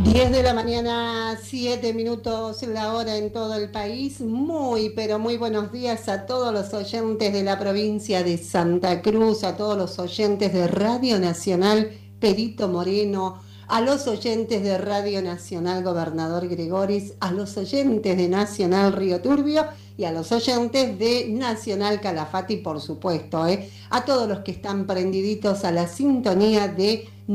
10 de la mañana, 7 minutos la hora en todo el país. Muy, pero muy buenos días a todos los oyentes de la provincia de Santa Cruz, a todos los oyentes de Radio Nacional Perito Moreno, a los oyentes de Radio Nacional Gobernador Gregoris, a los oyentes de Nacional Río Turbio y a los oyentes de Nacional Calafate, por supuesto, a todos los que están prendiditos a la sintonía de